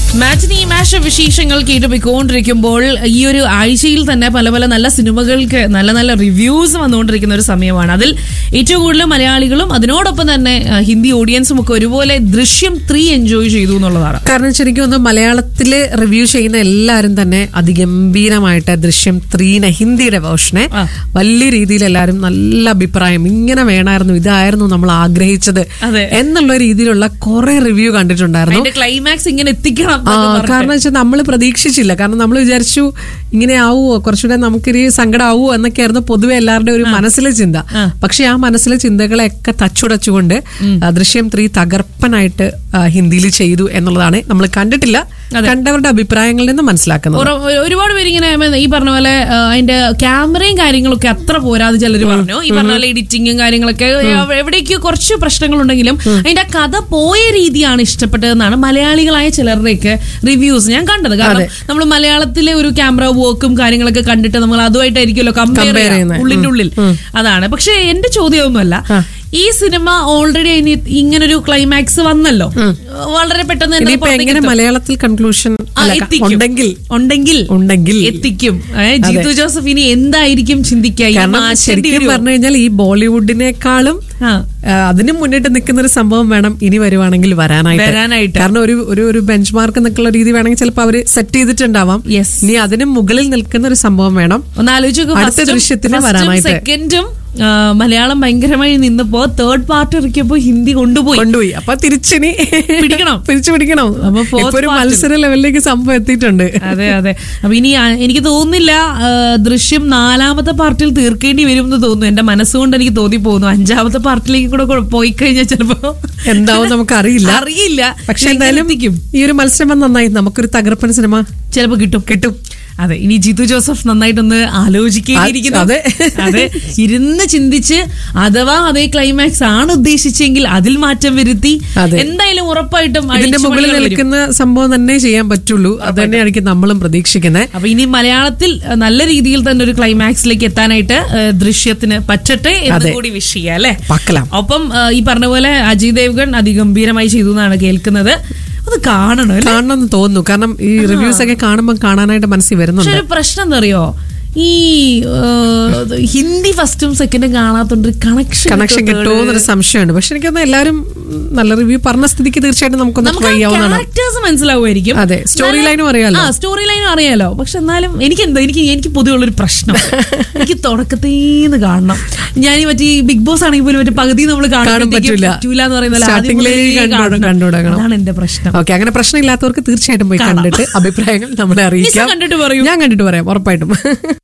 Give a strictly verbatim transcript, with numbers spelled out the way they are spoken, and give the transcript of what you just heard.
മാറ്റിനി മാഷ വിശേഷങ്ങൾ കേട്ടുപോയിക്കൊണ്ടിരിക്കുമ്പോൾ ഈ ഒരു ആഴ്ചയിൽ തന്നെ പല പല നല്ല സിനിമകൾക്ക് നല്ല നല്ല റിവ്യൂസ് വന്നുകൊണ്ടിരിക്കുന്ന ഒരു സമയമാണ്. അതിൽ ഏറ്റവും കൂടുതൽ മലയാളികളും അതിനോടൊപ്പം തന്നെ ഹിന്ദി ഓഡിയൻസും ഒക്കെ ഒരുപോലെ ദൃശ്യം ത്രീ എൻജോയ് ചെയ്തു എന്നുള്ളതാണ്. കാരണം ശരിക്കും ഒന്ന് മലയാളത്തില് റിവ്യൂ ചെയ്യുന്ന എല്ലാവരും തന്നെ അതിഗംഭീരമായിട്ട് ദൃശ്യം ത്രീനെ ഹിന്ദിയുടെ വേർഷനെ വലിയ രീതിയിൽ എല്ലാവരും നല്ല അഭിപ്രായം, ഇങ്ങനെ വേണമായിരുന്നു, ഇതായിരുന്നു നമ്മൾ ആഗ്രഹിച്ചത് എന്നുള്ള രീതിയിലുള്ള കുറെ റിവ്യൂ കണ്ടിട്ടുണ്ടായിരുന്നു. ക്ലൈമാക്സ് ഇങ്ങനെ എത്തിക്കണം. കാരണം വെച്ചാൽ നമ്മൾ പ്രതീക്ഷിച്ചില്ല. കാരണം നമ്മൾ വിചാരിച്ചു ഇങ്ങനെ ആവുമോ, കുറച്ചുകൂടെ നമുക്കൊരു സങ്കടം ആവുമോ എന്നൊക്കെയായിരുന്നു പൊതുവെ എല്ലാവരുടെ ഒരു മനസ്സിലെ ചിന്ത. പക്ഷെ ആ മനസ്സിലെ ചിന്തകളെയൊക്കെ തച്ചുടച്ചുകൊണ്ട് ദൃശ്യം ത്രീ തകർപ്പനായിട്ട് ഹിന്ദിയിൽ ചെയ്തു എന്നുള്ളതാണ് നമ്മൾ കണ്ടിട്ടില്ല, കണ്ടവരുടെ അഭിപ്രായങ്ങളിൽ നിന്ന് മനസ്സിലാക്കുന്നത്. ഒരുപാട് പേര് ഇങ്ങനെ ഈ പറഞ്ഞ പോലെ അതിന്റെ ക്യാമറയും കാര്യങ്ങളൊക്കെ അത്ര പോരാതെ ചിലർ പറഞ്ഞു. ഈ പറഞ്ഞ പോലെ എഡിറ്റിങ്ങും കാര്യങ്ങളൊക്കെ എവിടേക്കോ കുറച്ച് പ്രശ്നങ്ങളുണ്ടെങ്കിലും അതിന്റെ കഥ പോയ രീതിയാണ് ഇഷ്ടപ്പെട്ടതെന്നാണ് മലയാളികളായ ചിലരുടെയൊക്കെ റിവ്യൂസ് ഞാൻ കണ്ടത്. കാരണം നമ്മൾ മലയാളത്തിലെ ഒരു ക്യാമറ വർക്കും കാര്യങ്ങളൊക്കെ കണ്ടിട്ട് നമ്മൾ അതുമായിട്ടായിരിക്കുമല്ലോ കമ്പയർ ചെയ്യുന്നത് ഉള്ളിന്റെ ഉള്ളിൽ. അതാണ്. പക്ഷെ എന്റെ ചോദ്യമൊന്നുമല്ല, ഈ സിനിമ ഓൾറെഡി ഇങ്ങനൊരു ക്ലൈമാക്സ് വന്നല്ലോ, വളരെ പെട്ടെന്ന് എങ്ങനെ മലയാളത്തിൽ കൺക്ലൂഷൻ ഉണ്ടെങ്കിൽ ഉണ്ടെങ്കിൽ ഉണ്ടെങ്കിൽ എത്തിക്കും. ജിത്തു ജോസഫ് ഇനി എന്തായിരിക്കും ചിന്തിക്കുക? ശരിക്കും പറഞ്ഞു കഴിഞ്ഞാൽ ഈ ബോളിവുഡിനേക്കാളും അതിനും മുന്നിട്ട് നിൽക്കുന്ന ഒരു സംഭവം വേണം ഇനി വരുവാണെങ്കിൽ വരാനായിട്ട്. കാരണം ഒരു ഒരു ഒരു ബെഞ്ച് മാർക്ക് എന്നൊക്കെയുള്ള രീതി വേണമെങ്കിൽ ചിലപ്പോൾ അവര് സെറ്റ് ചെയ്തിട്ടുണ്ടാവാം. ഇനി അതിനും മുകളിൽ നിൽക്കുന്ന ഒരു സംഭവം വേണം ഒന്ന് ആലോചിച്ചു അടുത്ത ദൃശ്യത്തിന് വരാനായിട്ട്. സെക്കൻഡും മലയാളം ഭയങ്കരമായി നിന്നപ്പോ തേർഡ് പാർട്ട് ഇറക്കിയപ്പോ ഹിന്ദി കൊണ്ടുപോയി കൊണ്ടുപോയി അപ്പൊ തിരിച്ചിനി പിടിക്കണം തിരിച്ചു പിടിക്കണം. ഒരു മത്സര ലെവലിലേക്ക് സംഭവം എത്തിയിട്ടുണ്ട്. അതെ അതെ. അപ്പൊ ഇനി എനിക്ക് തോന്നുന്നില്ല ദൃശ്യം നാലാമത്തെ പാർട്ടിൽ തീർക്കേണ്ടി വരും എന്ന് തോന്നുന്നു. എന്റെ മനസ്സുകൊണ്ട് എനിക്ക് തോന്നി പോകുന്നു. അഞ്ചാമത്തെ പാർട്ടിലേക്ക് കൂടെ പോയി കഴിഞ്ഞാൽ ചിലപ്പോ എന്താവും നമുക്ക് അറിയില്ല അറിയില്ല പക്ഷെ എന്തായാലും ഈ ഒരു മത്സരം നന്നായി നമുക്കൊരു തകർപ്പൻ സിനിമ ചിലപ്പോ കിട്ടും കിട്ടും അതെ. ഇനി ജിത്തു ജോസഫ് നന്നായിട്ടൊന്ന് ആലോചിക്കേണ്ടിയിരിക്കുന്നു. അതെ, ഇരുന്ന് ചിന്തിച്ച് അഥവാ അതേ ക്ലൈമാക്സ് ആണ് ഉദ്ദേശിച്ചെങ്കിൽ അതിൽ മാറ്റം വരുത്തി എന്തായാലും ഉറപ്പായിട്ടും അതിന്റെ മുകളിൽ നിൽക്കുന്ന സംഭവം തന്നെ ചെയ്യാൻ പറ്റുള്ളൂ. അത് തന്നെയായിരിക്കും നമ്മളും പ്രതീക്ഷിക്കുന്നത്. അപ്പൊ ഇനി മലയാളത്തിൽ നല്ല രീതിയിൽ തന്നെ ഒരു ക്ലൈമാക്സിലേക്ക് എത്താനായിട്ട് ദൃശ്യത്തിന് പറ്റട്ടെ എന്ന് കൂടി വിഷ് ചെയ്യാം അല്ലെ. ഒപ്പം ഈ പറഞ്ഞ പോലെ അജയ് ദേവ്ഗൺ അതിഗംഭീരമായി ചെയ്തു എന്നാണ് കേൾക്കുന്നത്. അത് കാണണം കാണണം എന്ന് തോന്നുന്നു. കാരണം ഈ റിവ്യൂസ് ഒക്കെ കാണുമ്പോൾ കാണാനായിട്ട് മനസ്സിൽ വരുന്നുണ്ട്. പക്ഷെ ഒരു പ്രശ്നം എന്താ അറിയോ, ഈ ഹിന്ദി ഫസ്റ്റും സെക്കൻഡും കാണാത്തോണ്ട് കണക്ഷൻ കണക്ഷൻ കിട്ടുമോന്നൊരു സംശയമുണ്ട്. പക്ഷെ എനിക്കൊന്ന് എല്ലാവരും നല്ല റിവ്യൂ പറഞ്ഞ സ്ഥിതിക്ക് തീർച്ചയായിട്ടും നമുക്കൊന്ന് ട്രൈ ചെയ്യാവുന്നതാണ്. ക്യാരക്ടേഴ്സ് മനസ്സിലാവുമായിരിക്കും. അതെ, സ്റ്റോറി ലൈനും അറിയാലോ. സ്റ്റോറി ലൈനും അറിയാലോ. പക്ഷെ എന്നാലും എനിക്ക് എന്താ എനിക്ക് എനിക്ക് പൊതുവെയുള്ളൊരു പ്രശ്നം, എനിക്ക് തുടക്കത്തേന്ന് കാണണം. ഞാൻ മറ്റേ ബിഗ് ബോസ് ആണെങ്കിൽ പോലും മറ്റേ പകുതി നമ്മൾ കാണാൻ പറ്റൂല എന്ന് പറയുന്നത് അതാണ് എന്റെ പ്രശ്നം. ഓക്കെ, അങ്ങനെ പ്രശ്നം ഇല്ലാത്തവർക്ക് തീർച്ചയായിട്ടും പോയി കണ്ടിട്ട് അഭിപ്രായങ്ങൾ നമ്മളെ അറിയിക്കാം. കണ്ടിട്ട് പറയും, ഞാൻ കണ്ടിട്ട് പറയാം ഉറപ്പായിട്ടും.